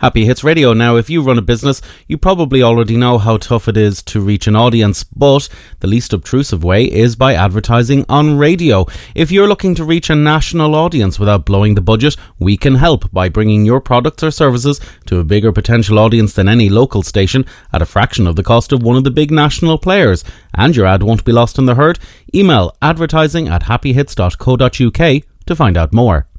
Happy Hits Radio. Now, if you run a business, you probably already know how tough it is to reach an audience, but the least obtrusive way is by advertising on radio. If you're looking to reach a national audience without blowing the budget, we can help by bringing your products or services to a bigger potential audience than any local station at a fraction of the cost of one of the big national players. And your ad won't be lost in the herd. Email advertising@happyhits.co.uk to find out more.